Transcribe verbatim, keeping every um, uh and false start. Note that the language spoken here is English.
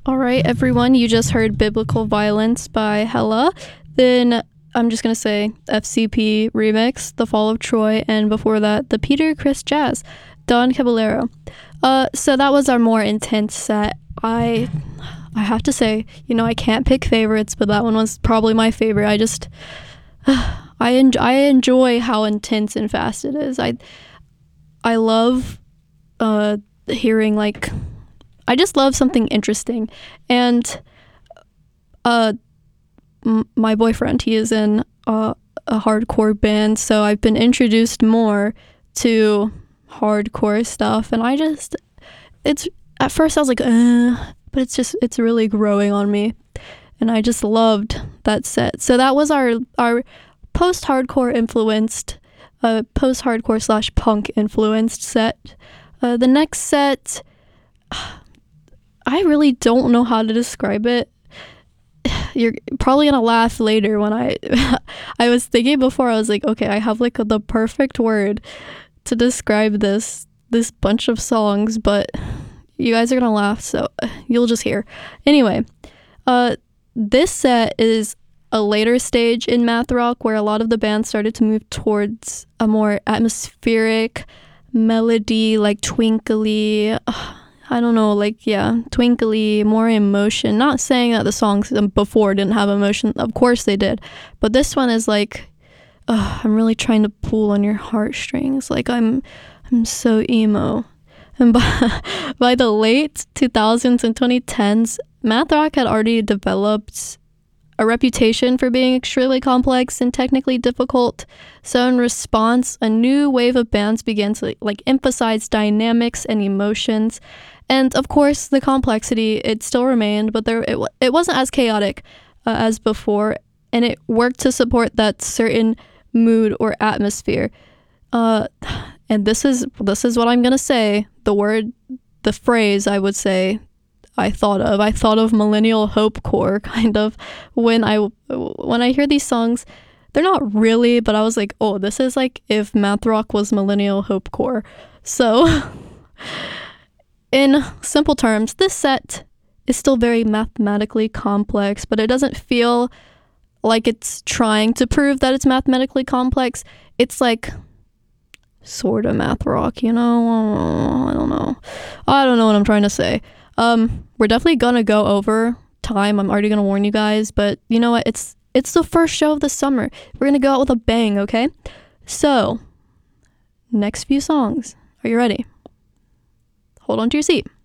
All right, everyone, you just heard Biblical Violence by Hella. Then I'm just going to say F C P remix, The Fall of Troy, and before that, the Peter Chris Jazz, Don Caballero. Uh, so that was our more intense set. I I have to say, you know, I can't pick favorites, but that one was probably my favorite. I just, I, en- I enjoy how intense and fast it is. I, I love uh, hearing like, I just love something interesting. And uh, m- my boyfriend, he is in uh, a hardcore band, so I've been introduced more to hardcore stuff, and I just, it's, at first I was like, uh, but it's just, it's really growing on me, and I just loved that set. So that was our, our post-hardcore influenced, uh, post-hardcore slash punk influenced set. Uh, the next set, I really don't know how to describe it. You're probably gonna laugh later when I I was thinking before, I was like, okay, I have like the perfect word to describe this this bunch of songs, but you guys are gonna laugh, so you'll just hear. Anyway, uh this set is a later stage in math rock where a lot of the band started to move towards a more atmospheric melody, like twinkly, uh, I don't know, like, yeah, twinkly, more emotion. Not saying that the songs before didn't have emotion. Of course they did. But this one is like, uh, I'm really trying to pull on your heartstrings. Like, I'm I'm so emo. And by, by the late two thousands and twenty tens, math rock had already developed a reputation for being extremely complex and technically difficult. So in response, a new wave of bands began to like emphasize dynamics and emotions. And of course, the complexity, it still remained, but there it, it wasn't as chaotic uh, as before, and it worked to support that certain mood or atmosphere. Uh, and this is this is what I'm gonna say. The word, the phrase I would say I thought of. I thought of millennial hopecore, kind of, when I when I hear these songs. They're not really, but I was like, oh, this is like if math rock was millennial hopecore. So, in simple terms, this set is still very mathematically complex, but it doesn't feel like it's trying to prove that it's mathematically complex. It's like sort of math rock, you know? I don't know. I don't know what I'm trying to say. Um, we're definitely gonna go over time. I'm already gonna warn you guys, but you know what? It's it's the first show of the summer. We're gonna go out with a bang, okay? So, next few songs. Are you ready? Hold on to your seat.